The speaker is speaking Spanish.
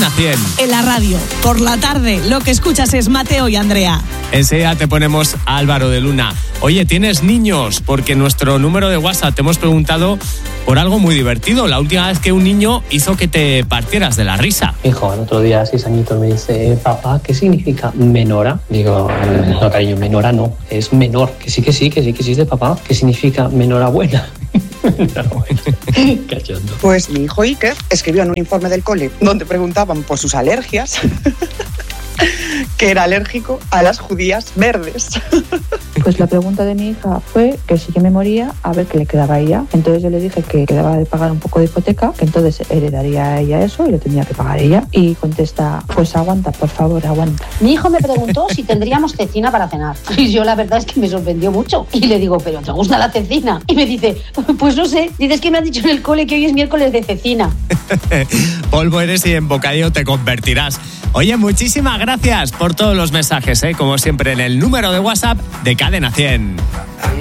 Cadena 100. En la radio, por la tarde, lo que escuchas es Mateo y Andrea. Enseguida te ponemos a Álvaro de Luna. Oye, ¿tienes niños? Porque en nuestro número de WhatsApp te hemos preguntado por algo muy divertido. La última vez que un niño hizo que te partieras de la risa. Hijo, el otro día, 6 añitos, me dice, papá, ¿qué significa menora? Digo, no, cariño, menora no, es menor. Que sí, de papá. ¿Qué significa menorabuna? Cachondo. Pues mi hijo Iker escribió en un informe del cole donde preguntaban por sus alergias que era alérgico a las judías verdes. Pues la pregunta de mi hija fue que si yo me moría, a ver qué le quedaba a ella. Entonces yo le dije que quedaba de pagar un poco de hipoteca, que entonces heredaría a ella eso y lo tendría que pagar ella. Y contesta, pues aguanta, por favor, aguanta. Mi hijo me preguntó si tendríamos cecina para cenar. Y yo la verdad es que me sorprendió mucho. Y le digo, ¿pero te gusta la cecina? Y me dice, pues no sé, dices que me han dicho en el cole que hoy es miércoles de cecina. Polvo eres y en bocadillo te convertirás. Oye, muchísimas gracias por todos los mensajes, como siempre, en el número de WhatsApp de Cadena 100.